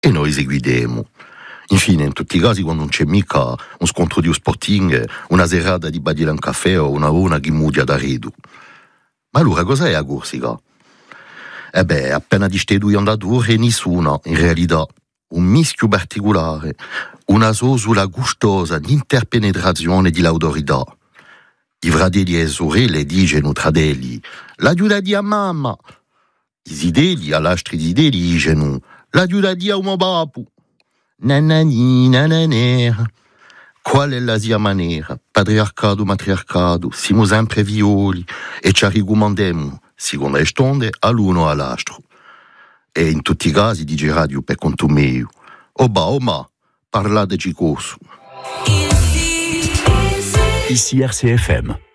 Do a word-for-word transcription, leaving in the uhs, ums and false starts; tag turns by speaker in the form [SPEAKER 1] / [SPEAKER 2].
[SPEAKER 1] e noi seguidemo. Infine, in tutti i casi, quando non c'è mica un scontro di Sporting, una serata di badire un caffè o una una ghimudia da redu. Ma allora cos'è la Corsica? E beh, appena di ste due andature, nessuna, in realtà. Un mischio particolare, una sosola gustosa di interpenetrazione di l'autorità. I fratelli e sorelle dicono tra degli, l'aiuta di a mamma. I zideli all'astri zideli dicono, l'aiuta di a uomo papu. Nanani, nananera. Qual è la sia maniera? Patriarcato, matriarcato, siamo sempre violi e ci rigumandiamo, si corrisponde all'uno all'altro. E in tutti i casi dice radio per conto mio. Oh bah, oh ma, parlateci coso.
[SPEAKER 2] Ici R C F M.